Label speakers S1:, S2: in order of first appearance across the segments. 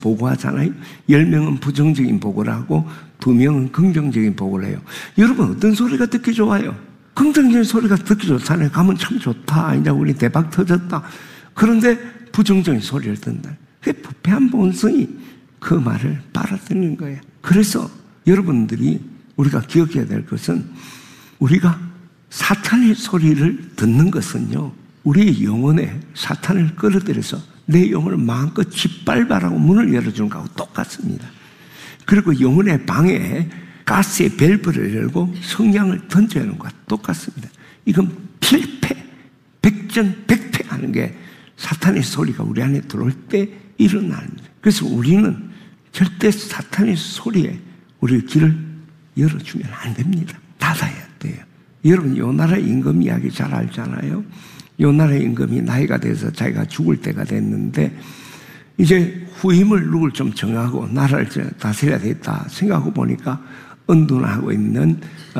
S1: 보고하잖아요. 10명은 부정적인 보고를 하고 2명은 긍정적인 보고를 해요. 여러분 어떤 소리가 듣기 좋아요? 긍정적인 소리가 듣기 좋잖아요. 가면 참 좋다. 이제 우리 대박 터졌다. 그런데 부정적인 소리를 듣는다. 그게 부패한 본성이 그 말을 빨아들이는 거예요. 그래서 여러분들이 우리가 기억해야 될 것은 우리가 사탄의 소리를 듣는 것은요, 우리의 영혼에 사탄을 끌어들여서 내 영혼을 마음껏 짓밟아라고 문을 열어주는 것하고 똑같습니다. 그리고 영혼의 방에 가스의 밸브를 열고 성냥을 던져야 하는 것과 똑같습니다. 이건 필패, 백전백패하는 게 사탄의 소리가 우리 안에 들어올 때 일어납니다. 그래서 우리는 절대 사탄의 소리에 우리 길을 열어주면 안 됩니다. 닫아야 돼요. 여러분 요나라 임금 이야기 잘 알잖아요. 요나라 임금이 나이가 돼서 자기가 죽을 때가 됐는데 이제 후임을 누굴 좀 정하고 나라를 다스려야 되겠다 생각하고 보니까 은둔하고 있는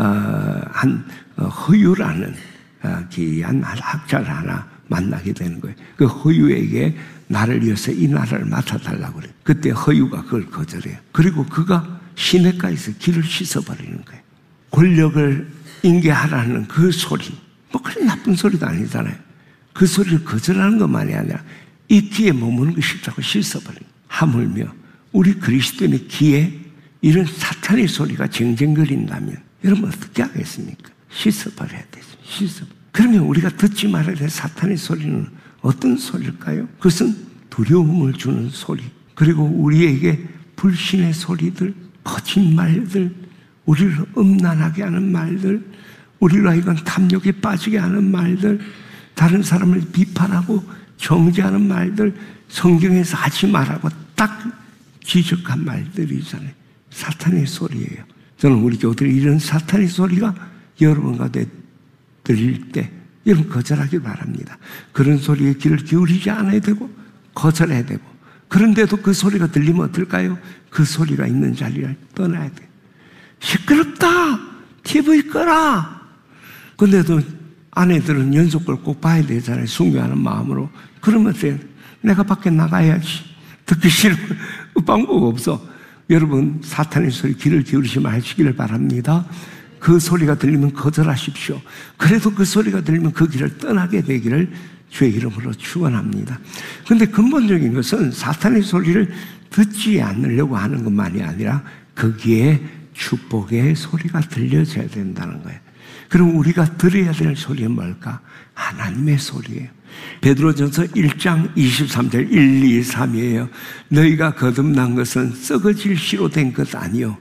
S1: 허유라는 귀한 학자를 하나 만나게 되는 거예요. 그 허유에게 나를 이어서 이 나라를 맡아달라고 그래요. 그때 허유가 그걸 거절해요. 그리고 그가 시냇가에서 길을 씻어버리는 거예요. 권력을 인계하라는 그 소리, 뭐 그런 나쁜 소리도 아니잖아요. 그 소리를 거절하는 것만이 아니라 이 귀에 머무는 거 싫다고 씻어버리는 거예요. 하물며 우리 그리스도인의 귀에 이런 사탄의 소리가 쟁쟁거린다면 여러분 어떻게 하겠습니까? 씻어버려야 되죠. 그러면 우리가 듣지 말아야 될 사탄의 소리는 어떤 소리일까요? 그것은 두려움을 주는 소리, 그리고 우리에게 불신의 소리들, 거짓말들, 우리를 음란하게 하는 말들, 우리로 하여금 탐욕에 빠지게 하는 말들, 다른 사람을 비판하고 정죄하는 말들, 성경에서 하지 말라고 딱 지적한 말들이잖아요. 사탄의 소리예요. 저는 우리 교우들이 이런 사탄의 소리가 여러분 가운데 들릴 때 여러분 거절하기 바랍니다. 그런 소리에 귀를 기울이지 않아야 되고 거절해야 되고, 그런데도 그 소리가 들리면 어떨까요? 그 소리가 있는 자리를 떠나야 돼요. 시끄럽다! TV 꺼라! 근데도 아내들은 연속걸 꼭 봐야 되잖아요. 순교하는 마음으로. 그러면 어때요? 내가 밖에 나가야지. 듣기 싫으면 방법 없어. 여러분 사탄의 소리 귀를 기울이지 마시기를 바랍니다. 그 소리가 들리면 거절하십시오. 그래도 그 소리가 들리면 그 길을 떠나게 되기를 주의 이름으로 축원합니다. 그런데 근본적인 것은 사탄의 소리를 듣지 않으려고 하는 것만이 아니라 거기에 축복의 소리가 들려져야 된다는 거예요. 그럼 우리가 들어야 될 소리는 뭘까? 하나님의 소리예요. 베드로전서 1장 23절 1, 2, 3이에요. 너희가 거듭난 것은 썩어질 씨로 된 것 아니요.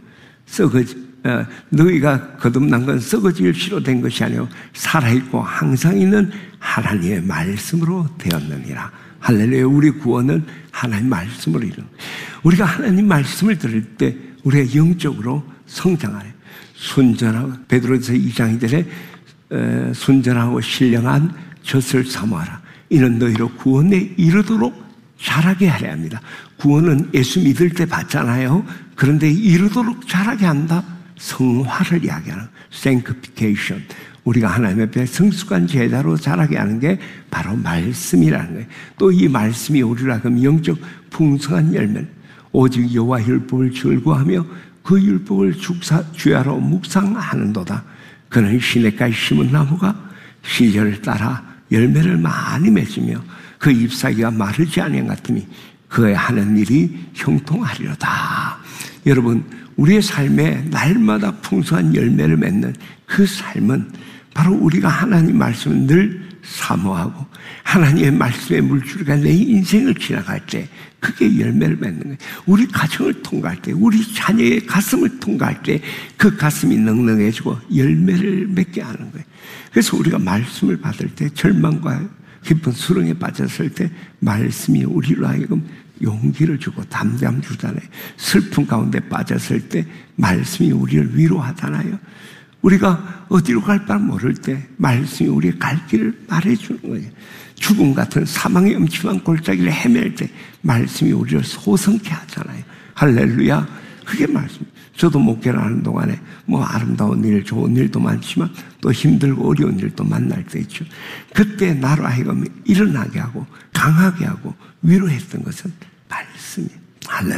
S1: 너희가 거듭난 건 썩어질 씨로 된 것이 아니요 살아있고 항상 있는 하나님의 말씀으로 되었느니라. 할렐루야. 우리 구원은 하나님 말씀으로 이루는. 우리가 하나님 말씀을 들을 때 우리가 영적으로 성장하래요. 순전하고, 베드로전서 2장 2절에 순전하고 신령한 젖을 사모하라. 이는 너희로 구원에 이르도록 자라게 하려 합니다. 구원은 예수 믿을 때 받잖아요. 그런데 이르도록 자라게 한다. 성화를 이야기하는 sanctification. 우리가 하나님 앞에 성숙한 제자로 자라게 하는 게 바로 말씀이라는 거예요. 또 이 말씀이 우리로 하여금 영적 풍성한 열매, 오직 여호와 율법을 즐거워하며 그 율법을 주야로 묵상하는도다. 그는 시냇가에 심은 나무가 시절을 따라 열매를 많이 맺으며 그 잎사귀가 마르지 아니한 같으니 그의 하는 일이 형통하리로다. 여러분, 우리의 삶에 날마다 풍성한 열매를 맺는 그 삶은 바로 우리가 하나님 말씀을 늘 사모하고 하나님의 말씀의 물줄기가 내 인생을 지나갈 때 그게 열매를 맺는 거예요. 우리 가정을 통과할 때, 우리 자녀의 가슴을 통과할 때 그 가슴이 넉넉해지고 열매를 맺게 하는 거예요. 그래서 우리가 말씀을 받을 때 절망과 깊은 수렁에 빠졌을 때 말씀이 우리로 하여금 용기를 주고 담대함 주잖아요. 슬픔 가운데 빠졌을 때 말씀이 우리를 위로하잖아요. 우리가 어디로 갈 바를 모를 때 말씀이 우리의 갈 길을 말해주는 거예요. 죽음 같은 사망의 음침한 골짜기를 헤맬 때 말씀이 우리를 소성케 하잖아요. 할렐루야. 그게 말씀. 저도 목회를 하는 동안에 뭐 아름다운 일, 좋은 일도 많지만 또 힘들고 어려운 일도 만날 때 있죠. 그때 나로 하여금 일어나게 하고 강하게 하고 위로했던 것은 말씀이에요. 할렐루야.